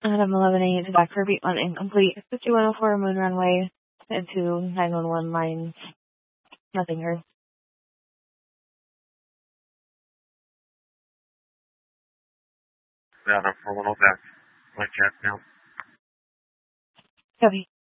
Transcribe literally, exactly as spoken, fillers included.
Adam eleven eight, back for beat one incomplete. fifty-one oh four Moon Runway into nine one one line. Nothing heard. Adam four one oh back. Flight check now. Copy.